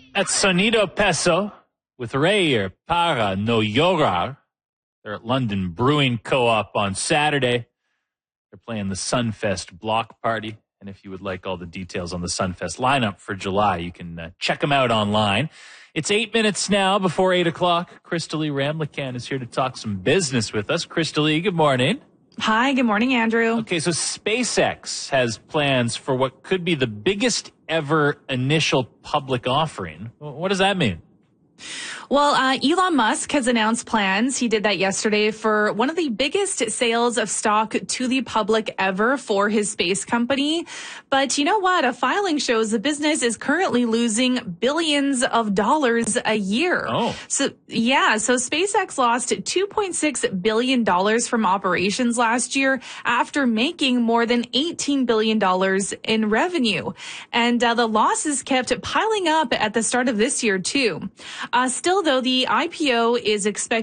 At Sonido Peso with Rey para no llorar. They're at London Brewing Co-op on Saturday. They're playing the Sunfest block party. And if you would like all the details on the Sunfest lineup for July, you can check them out online. It's 8 minutes now before 8 o'clock. Crystalie Ramlichan is here to talk some business with us. Crystalie, good morning. Hi, good morning, Andrew. Okay, so SpaceX has plans for what could be the biggest ever initial public offering. What does that mean? Well, Elon Musk has announced plans. He did that yesterday for one of the biggest sales of stock to the public ever for his space company. But you know what? A filing shows the business is currently losing billions of dollars a year. Oh. So SpaceX lost $2.6 billion from operations last year after making more than $18 billion in revenue. And the losses kept piling up at the start of this year, too. Still, though, the IPO is expected